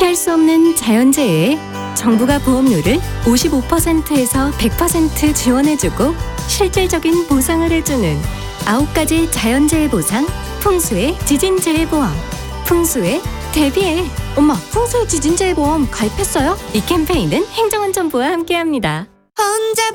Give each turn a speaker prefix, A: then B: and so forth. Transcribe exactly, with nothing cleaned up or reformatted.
A: 피할 수 없는 자연재해에 정부가 보험료를 오십오 퍼센트에서 백 퍼센트 지원해주고 실질적인 보상을 해주는 아홉 가지 자연재해 보상, 풍수의 지진재해보험. 풍수에 대비해. 엄마, 풍수의 지진재해보험 가입했어요? 이 캠페인은 행정안전부와 함께합니다.
B: 혼자